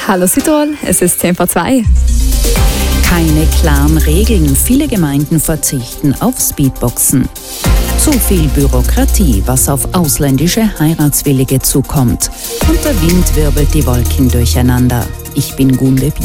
Hallo Südtirol, es ist 10:02. Keine klaren Regeln. Viele Gemeinden verzichten auf Speedboxen. Zu viel Bürokratie, was auf ausländische Heiratswillige zukommt. Und der Wind wirbelt die Wolken durcheinander. Ich bin Gunde